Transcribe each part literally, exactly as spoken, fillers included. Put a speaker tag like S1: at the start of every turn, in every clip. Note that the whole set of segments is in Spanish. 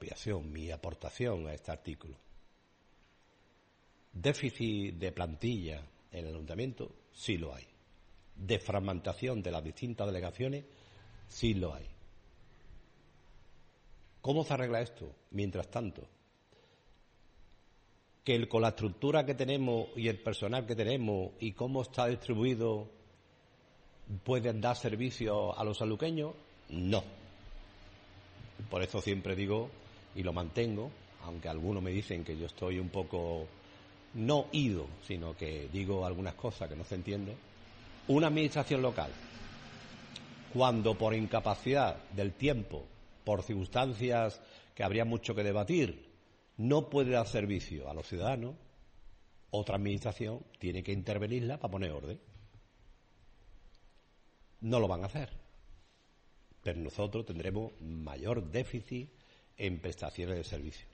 S1: apropiación, mi aportación a este artículo. Déficit de plantilla en el ayuntamiento, sí lo hay. Desfragmentación de las distintas delegaciones, sí lo hay. ¿Cómo se arregla esto? Mientras tanto, que el, con la estructura que tenemos y el personal que tenemos y cómo está distribuido, ¿pueden dar servicio a los sanluqueños? No. Por eso siempre digo, y lo mantengo, aunque algunos me dicen que yo estoy un poco, no ido, sino que digo algunas cosas que no se entienden. Una administración local, cuando por incapacidad del tiempo, por circunstancias que habría mucho que debatir, no puede dar servicio a los ciudadanos, otra administración tiene que intervenirla para poner orden. No lo van a hacer, pero nosotros tendremos mayor déficit en prestaciones de servicio.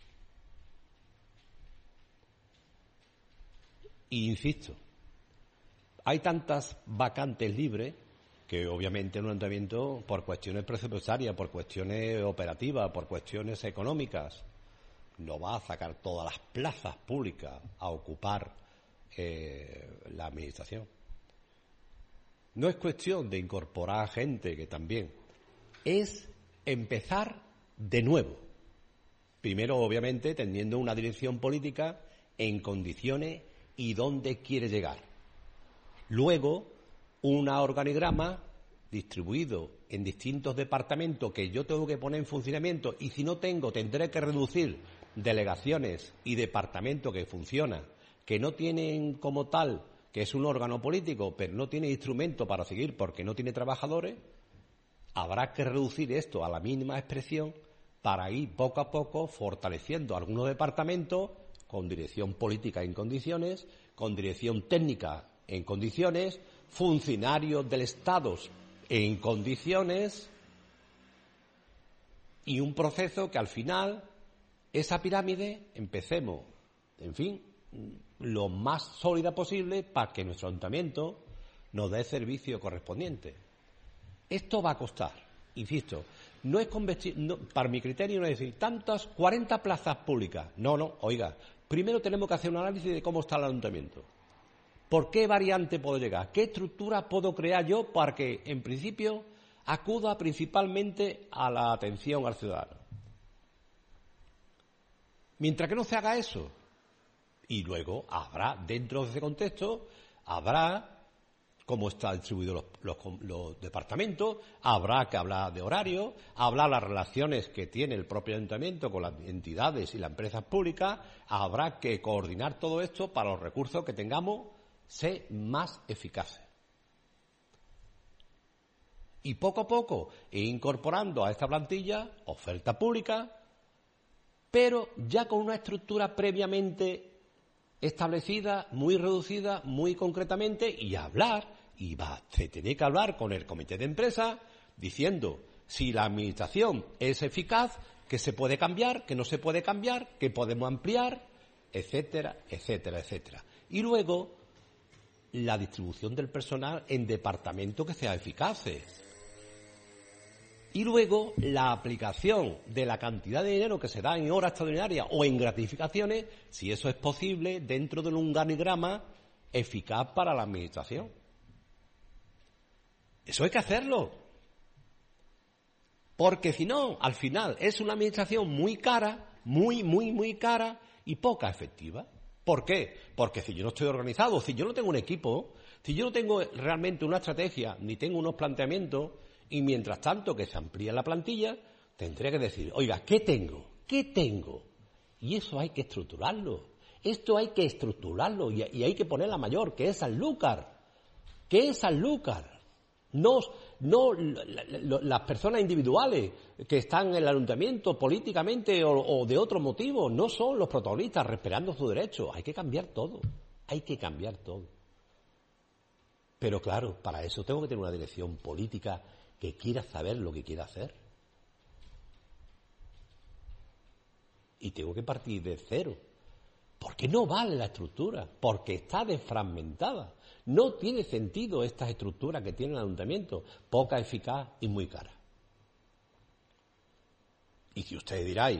S1: Y insisto, hay tantas vacantes libres que obviamente en un ayuntamiento, por cuestiones presupuestarias, por cuestiones operativas, por cuestiones económicas, no va a sacar todas las plazas públicas a ocupar eh, la administración. No es cuestión de incorporar gente, que también es empezar de nuevo. Primero, obviamente, teniendo una dirección política en condiciones y dónde quiere llegar. Luego, un organigrama distribuido en distintos departamentos que yo tengo que poner en funcionamiento, y si no tengo, tendré que reducir delegaciones y departamentos que funcionan, que no tienen como tal, que es un órgano político, pero no tiene instrumento para seguir porque no tiene trabajadores. Habrá que reducir esto a la mínima expresión para ir poco a poco fortaleciendo algunos departamentos con dirección política en condiciones, con dirección técnica en condiciones, funcionarios del Estado en condiciones, y un proceso que al final, esa pirámide, empecemos, en fin, lo más sólida posible para que nuestro ayuntamiento nos dé el servicio correspondiente. Esto va a costar, insisto, no es convertir, no, para mi criterio no es decir tantas cuarenta plazas públicas. No, no, oiga, primero tenemos que hacer un análisis de cómo está el ayuntamiento. ¿Por qué variante puedo llegar? ¿Qué estructura puedo crear yo para que, en principio, acuda principalmente a la atención al ciudadano? Mientras que no se haga eso, y luego habrá, dentro de ese contexto, habrá, cómo están distribuidos los, los, los departamentos, habrá que hablar de horario, habrá las relaciones que tiene el propio ayuntamiento con las entidades y las empresas públicas, habrá que coordinar todo esto para los recursos que tengamos ser más eficaces. Y poco a poco ir incorporando a esta plantilla oferta pública, pero ya con una estructura previamente establecida, muy reducida, muy concretamente, y hablar, y va, se tiene que hablar con el comité de empresa, diciendo si la administración es eficaz, que se puede cambiar, que no se puede cambiar, que podemos ampliar, etcétera, etcétera, etcétera. Y luego, la distribución del personal en departamentos que sean eficaces. Y luego, la aplicación de la cantidad de dinero que se da en horas extraordinarias o en gratificaciones, si eso es posible, dentro de un organigrama eficaz para la administración. Eso hay que hacerlo. Porque si no, al final, es una administración muy cara, muy, muy, muy cara y poca efectiva. ¿Por qué? Porque si yo no estoy organizado, si yo no tengo un equipo, si yo no tengo realmente una estrategia, ni tengo unos planteamientos, y mientras tanto que se amplía la plantilla, tendré que decir, oiga, ¿qué tengo? ¿Qué tengo? Y eso hay que estructurarlo. Esto hay que estructurarlo y, y hay que poner la mayor, que es Sanlúcar. ¿Qué es Sanlúcar? No, no la, la, las personas individuales que están en el ayuntamiento políticamente o, o de otro motivo, no son los protagonistas respetando sus derechos. Hay que cambiar todo, hay que cambiar todo. Pero claro, para eso tengo que tener una dirección política que quiera saber lo que quiera hacer. Y tengo que partir de cero. Porque no vale la estructura, porque está desfragmentada. No tiene sentido estas estructuras que tiene el ayuntamiento, poca eficaz y muy cara. Y si ustedes dirán,